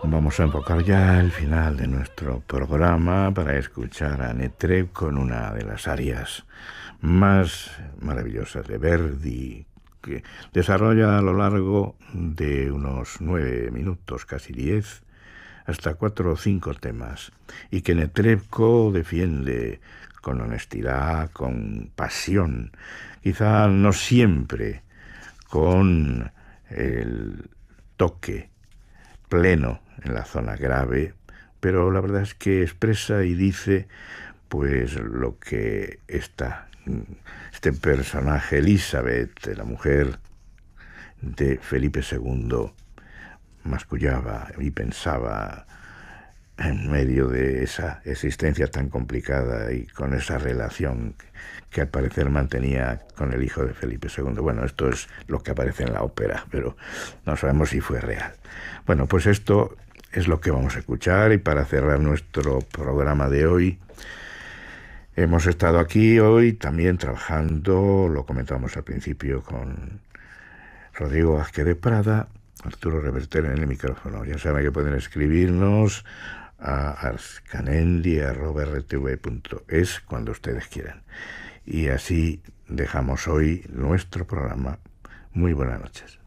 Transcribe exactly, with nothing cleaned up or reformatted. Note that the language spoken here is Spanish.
Vamos a enfocar ya el final de nuestro programa para escuchar a Netrebko con una de las arias más maravillosas de Verdi, que desarrolla a lo largo de unos nueve minutos, casi diez, hasta cuatro o cinco temas, y que Netrebko defiende con honestidad, con pasión, quizá no siempre con el toque pleno en la zona grave, pero la verdad es que expresa y dice pues lo que esta, este personaje Elizabeth, la mujer de Felipe segundo, mascullaba y pensaba en medio de esa existencia tan complicada y con esa relación que al parecer mantenía con el hijo de Felipe segundo. Bueno, esto es lo que aparece en la ópera, pero no sabemos si fue real. Bueno, pues esto es lo que vamos a escuchar, y para cerrar nuestro programa de hoy, hemos estado aquí hoy también trabajando, lo comentamos al principio, con Rodrigo Vázquez de Prada, Arturo Reverter en el micrófono. Ya saben que pueden escribirnos a arscanendi arroba r t v punto es cuando ustedes quieran. Y así dejamos hoy nuestro programa. Muy buenas noches.